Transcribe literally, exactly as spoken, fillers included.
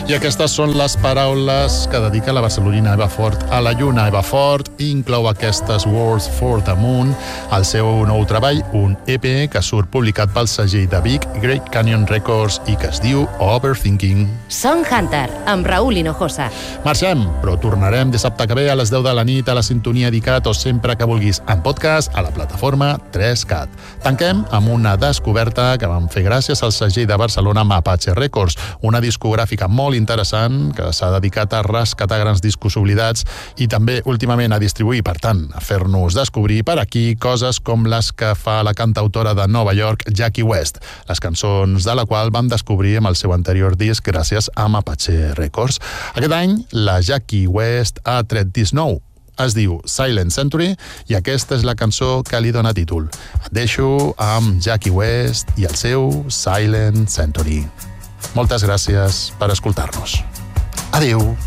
I aquestes són les paraules que dedica la barcelonina Eva Fort a la lluna. Eva Fort inclou aquestes Words for the Moon al seu nou treball, un E P que surt publicat pel segell de Vic, Great Canyon Records, i que es diu Overthinking. Song Hunter, amb Raúl Hinojosa. Marxem, però tornarem dissabte que ve a les deu de la nit a la sintonia d'ICAT o sempre que vulguis en podcast a la plataforma tres cat. Tanquem amb una descoberta que vam fer gràcies al segell de Barcelona Mapache Records, una discogràfica molt interessant que s'ha dedicat a rescatar grans discos oblidats i també últimament a distribuir, per tant, a fer-nos descobrir per aquí coses com les que fa la cantautora de Nova York, Jackie West, les cançons de la qual vam descobrir amb el seu anterior disc gràcies a Mapache Records. Aquest any, la Jackie West ha tret disc nou. Es diu Silent Century i aquesta és la cançó que li dona títol. Et deixo amb Jackie West i el seu Silent Century. Moltes gràcies per escoltar-nos. Adéu.